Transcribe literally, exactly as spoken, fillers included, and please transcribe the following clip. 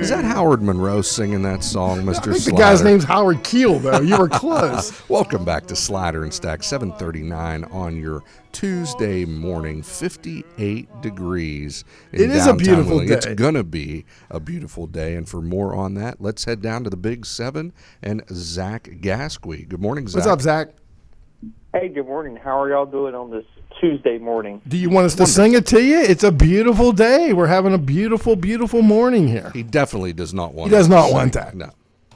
Is that Howard Monroe singing that song, Mister I think Slider? the guy's name's Howard Keel, though. You were close. Welcome back to Slider and Stack, seven thirty-nine on your Tuesday morning, fifty-eight degrees in It is a downtown beautiful Wheeling. day. It's going to be a beautiful day, and for more on that, let's head down to the Big Seven and Zach Gasque. Good morning, Zach. What's up, Zach? Hey, good morning. How are y'all doing on this Tuesday morning? Do you want us to sing it to you? It's a beautiful day. We're having a beautiful, beautiful morning here. He definitely does not want He does us not to want sing. that. No.